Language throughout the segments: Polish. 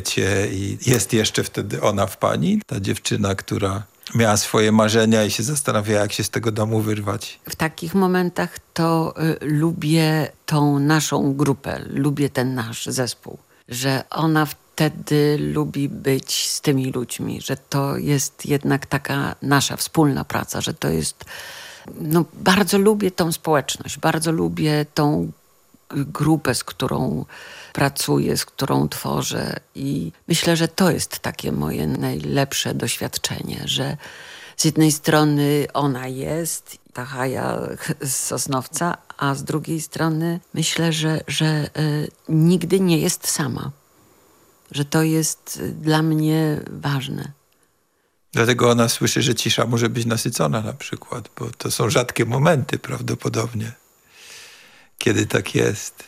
życie i jest jeszcze wtedy ona w pani? Ta dziewczyna, która miała swoje marzenia i się zastanawiała, jak się z tego domu wyrwać. W takich momentach to lubię tą naszą grupę, lubię ten nasz zespół, że ona wtedy lubi być z tymi ludźmi, że to jest jednak taka nasza wspólna praca, że to jest... No, bardzo lubię tą społeczność, bardzo lubię tą grupę, z którą pracuję, z którą tworzę i myślę, że to jest takie moje najlepsze doświadczenie, że z jednej strony ona jest, ta Haja z Sosnowca, a z drugiej strony myślę, że nigdy nie jest sama, że to jest dla mnie ważne. Dlatego ona słyszy, że cisza może być nasycona na przykład, bo to są rzadkie momenty prawdopodobnie, kiedy tak jest.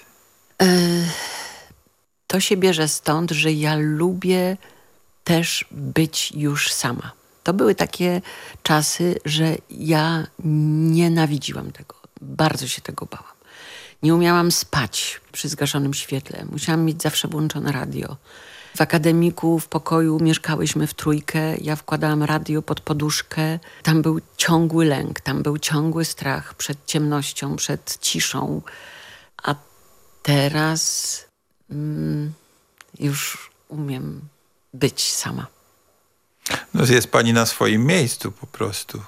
To się bierze stąd, że ja lubię też być już sama. To były takie czasy, że ja nienawidziłam tego. Bardzo się tego bałam. Nie umiałam spać przy zgaszonym świetle. Musiałam mieć zawsze włączone radio. W akademiku, w pokoju mieszkałyśmy w trójkę. Ja wkładałam radio pod poduszkę. Tam był ciągły lęk, tam był ciągły strach przed ciemnością, przed ciszą. A teraz już umiem być sama. No jest pani na swoim miejscu po prostu.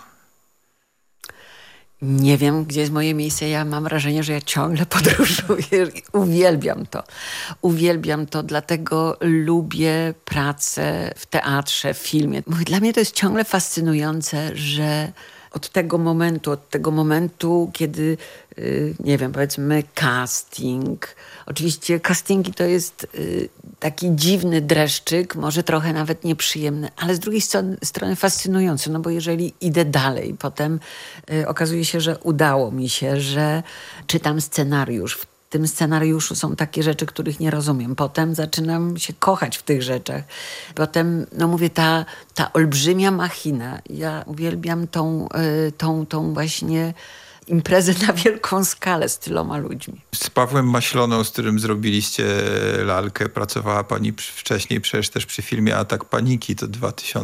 Nie wiem, gdzie jest moje miejsce. Ja mam wrażenie, że ja ciągle podróżuję. Uwielbiam to. Uwielbiam to, dlatego lubię pracę w teatrze, w filmie. Mówię, dla mnie to jest ciągle fascynujące, że od tego momentu, kiedy, nie wiem, powiedzmy casting. Oczywiście castingi to jest taki dziwny dreszczyk, może trochę nawet nieprzyjemny, ale z drugiej strony fascynujący, no bo jeżeli idę dalej, potem okazuje się, że udało mi się, że czytam scenariusz. W tym scenariuszu są takie rzeczy, których nie rozumiem. Potem zaczynam się kochać w tych rzeczach. Potem, no mówię, ta olbrzymia machina. Ja uwielbiam tą właśnie imprezę na wielką skalę z tyloma ludźmi. Z Pawłem Maśloną, z którym zrobiliście lalkę, pracowała pani wcześniej przecież też przy filmie Atak Paniki, to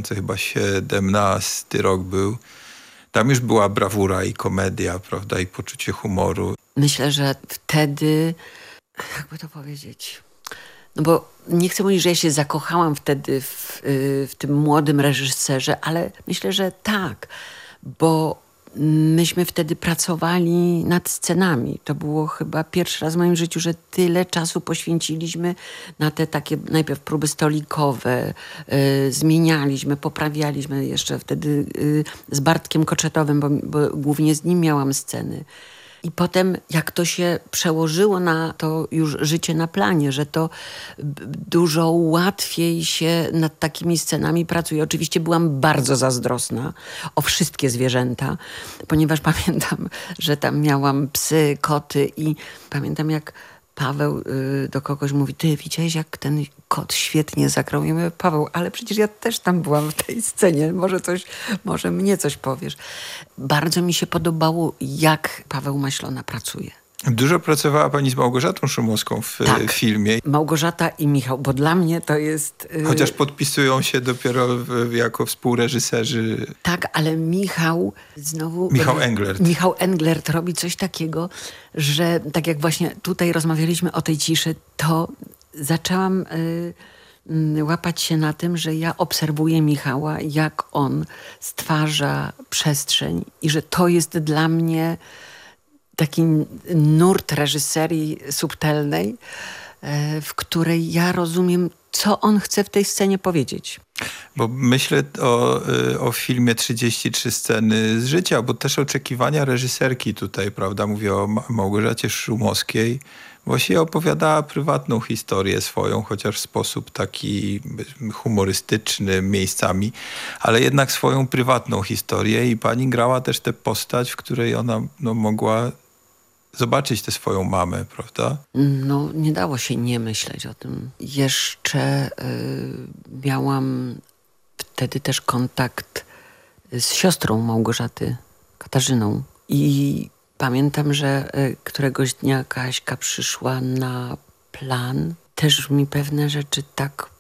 2017 rok był. Tam już była brawura i komedia, prawda, i poczucie humoru. Myślę, że wtedy, jakby to powiedzieć, no bo nie chcę mówić, że ja się zakochałam wtedy w tym młodym reżyserze, ale myślę, że tak, bo myśmy wtedy pracowali nad scenami. To było chyba pierwszy raz w moim życiu, że tyle czasu poświęciliśmy na te takie najpierw próby stolikowe, zmienialiśmy, poprawialiśmy jeszcze wtedy z Bartkiem Koczetowym, bo głównie z nim miałam sceny. I potem jak to się przełożyło na to już życie na planie, że to dużo łatwiej się nad takimi scenami pracuje. Oczywiście byłam bardzo zazdrosna o wszystkie zwierzęta, ponieważ pamiętam, że tam miałam psy, koty i pamiętam jak Paweł do kogoś mówi, ty widziałeś jak ten kot świetnie zagrał? Ja mówię, Paweł, ale przecież ja też tam byłam w tej scenie, może mnie coś powiesz. Bardzo mi się podobało, jak Paweł Maślona pracuje. Dużo pracowała pani z Małgorzatą Szumowską w filmie. Małgorzata i Michał, bo dla mnie to jest... Chociaż podpisują się dopiero jako współreżyserzy. Tak, ale Michał znowu... Michał Englert robi coś takiego, że tak jak właśnie tutaj rozmawialiśmy o tej ciszy, to zaczęłam łapać się na tym, że ja obserwuję Michała, jak on stwarza przestrzeń i że to jest dla mnie taki nurt reżyserii subtelnej, w której ja rozumiem, co on chce w tej scenie powiedzieć. Bo myślę o filmie 33 sceny z życia, bo też oczekiwania reżyserki tutaj, prawda? Mówię o Małgorzacie Szumowskiej. Właściwie opowiadała prywatną historię swoją, chociaż w sposób taki humorystyczny miejscami, ale jednak swoją prywatną historię i pani grała też tę postać, w której ona mogła zobaczyć tę swoją mamę, prawda? No, nie dało się nie myśleć o tym. Jeszcze miałam wtedy też kontakt z siostrą Małgorzaty, Katarzyną. I pamiętam, że któregoś dnia Kaśka przyszła na plan. Też mi pewne rzeczy tak